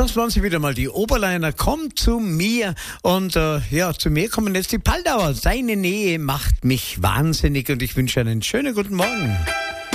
Das waren sie wieder mal, die Oberliner. Komm zu mir. Und zu mir kommen jetzt die Paldauer. Seine Nähe macht mich wahnsinnig und ich wünsche einen schönen guten Morgen.